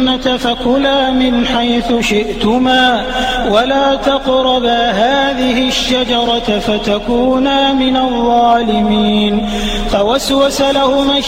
الجنة فكلا من حيث شئتما ولا تقربا هذه الشجرة فتكونا من الظالمين. فوسوس لهما